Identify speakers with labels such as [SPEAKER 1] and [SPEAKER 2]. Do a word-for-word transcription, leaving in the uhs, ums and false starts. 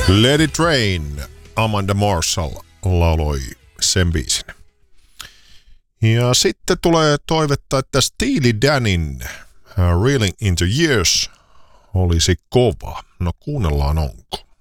[SPEAKER 1] Let It Rain, Amanda Marshall lauloi sen biisin. Ja sitten tulee toivetta, että Steely Danin uh, Reeling Into Years olisi kova. No kuunnellaan onko.